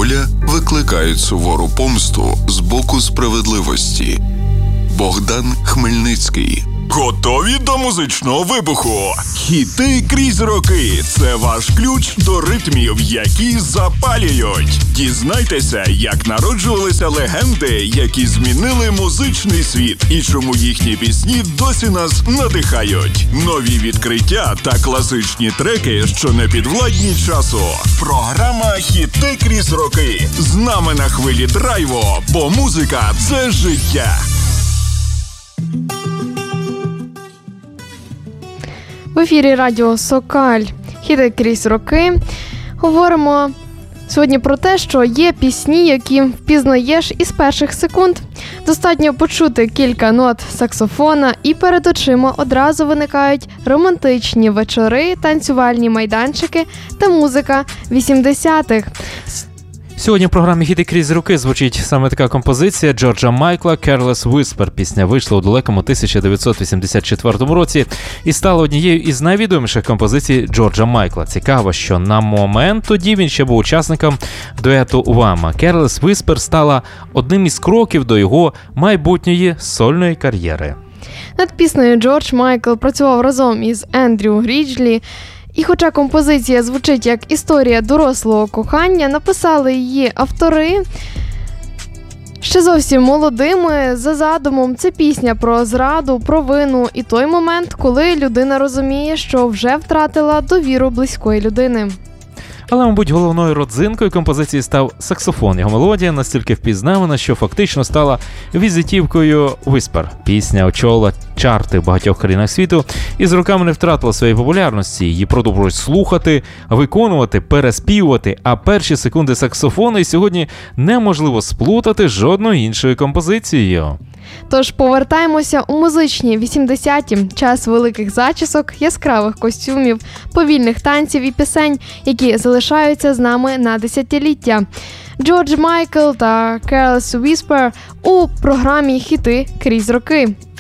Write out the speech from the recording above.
воля викликають сувору помсту з боку справедливості. Богдан Хмельницький. Готові до музичного вибуху? Хіти крізь роки – це ваш ключ до ритмів, які запалюють. Дізнайтеся, як народжувалися легенди, які змінили музичний світ, і чому їхні пісні досі нас надихають. Нові відкриття та класичні треки, що не підвладні часу. Програма «Хіти крізь роки». З нами на хвилі драйву, бо музика – це життя. В ефірі радіо Сокаль «Хіти крізь роки». Говоримо сьогодні про те, що є пісні, які впізнаєш із перших секунд. Достатньо почути кілька нот саксофона, і перед очима одразу виникають романтичні вечори, танцювальні майданчики та музика 80-х. Сьогодні в програмі «Хіти крізь роки» звучить саме така композиція Джорджа Майкла «Careless Whisper». Пісня вийшла у далекому 1984 році і стала однією із найвідоміших композицій Джорджа Майкла. Цікаво, що на момент тоді він ще був учасником дуету «Уама». «Careless Whisper» стала одним із кроків до його майбутньої сольної кар'єри. Над піснею Джордж Майкл працював разом із Ендрю Ріджлі. І хоча композиція звучить як історія дорослого кохання, написали її автори ще зовсім молодими. За задумом, це пісня про зраду, провину і той момент, коли людина розуміє, що вже втратила довіру близької людини. Але, мабуть, головною родзинкою композиції став саксофон. Його мелодія настільки впізнавана, що фактично стала візитівкою Whisper. Пісня очолила чарти в багатьох країнах світу і з роками не втратила своєї популярності. Її продовжують слухати, виконувати, переспівувати, а перші секунди саксофону і сьогодні неможливо сплутати з жодною іншою композицією. Тож повертаємося у музичні 80-ті, час великих зачісок, яскравих костюмів, повільних танців і пісень, які залишаються з нами на десятиліття. Джордж Майкл та Careless Whisper у програмі «Хіти крізь роки».